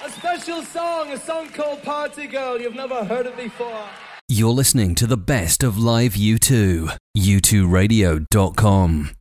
a special song, a song called Party Girl. You've never heard it before. You're listening to the best of live U2. U2Radio.com.